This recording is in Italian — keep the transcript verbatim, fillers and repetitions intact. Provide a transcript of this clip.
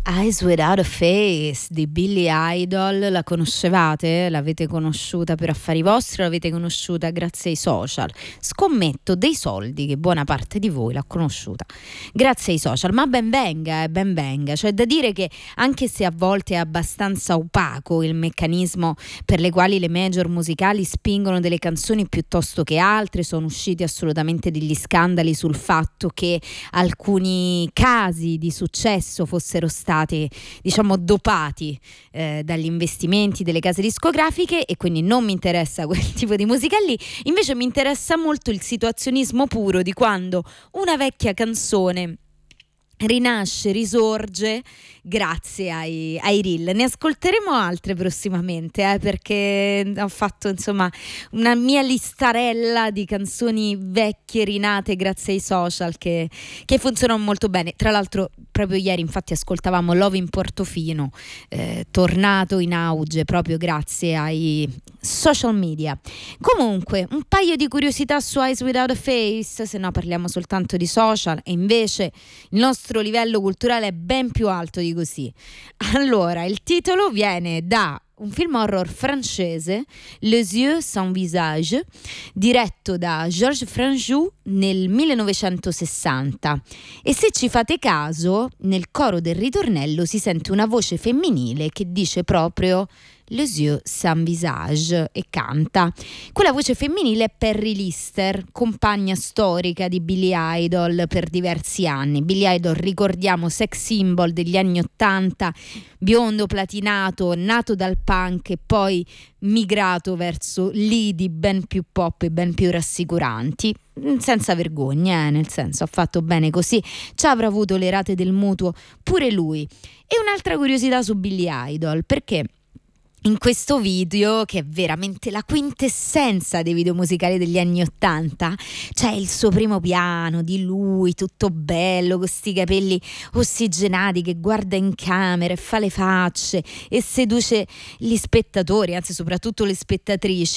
Eyes Without a Face di Billy Idol, la conoscevate? L'avete conosciuta per affari vostri o l'avete conosciuta grazie ai social? Scommetto dei soldi che buona parte di voi l'ha conosciuta grazie ai social, ma ben venga, eh, ben venga. C'è da dire che anche se a volte è abbastanza opaco il meccanismo per le quali le major musicali spingono delle canzoni piuttosto che altre, sono usciti assolutamente degli scandali sul fatto che alcuni casi di successo fossero stati, diciamo, dopati eh, dagli investimenti delle case discografiche, e quindi non mi interessa quel tipo di musica lì. Invece mi interessa molto il situazionismo puro di quando una vecchia canzone rinasce, risorge grazie ai, ai reel. Ne ascolteremo altre prossimamente, eh, perché ho fatto insomma una mia listarella di canzoni vecchie rinate grazie ai social che, che funzionano molto bene. Tra l'altro proprio ieri infatti ascoltavamo Love in Portofino, eh, tornato in auge proprio grazie ai social media. Comunque un paio di curiosità su Eyes Without a Face, se no parliamo soltanto di social e invece il nostro livello culturale è ben più alto di così. Allora, il titolo viene da un film horror francese, Les Yeux sans visage, diretto da Georges Franju nel millenovecentosessanta, e se ci fate caso nel coro del ritornello si sente una voce femminile che dice proprio Les yeux sans visage e canta. Quella voce femminile è Perry Lister, compagna storica di Billy Idol per diversi anni. Billy Idol, ricordiamo, sex symbol degli anni ottanta, biondo platinato, nato dal punk e poi migrato verso lidi ben più pop e ben più rassicuranti, senza vergogna, eh, nel senso, ha fatto bene così, ci avrà avuto le rate del mutuo pure lui. E un'altra curiosità su Billy Idol, perché in questo video, che è veramente la quintessenza dei video musicali degli anni ottanta, c'è il suo primo piano di lui tutto bello con sti capelli ossigenati che guarda in camera e fa le facce e seduce gli spettatori, anzi soprattutto le spettatrici,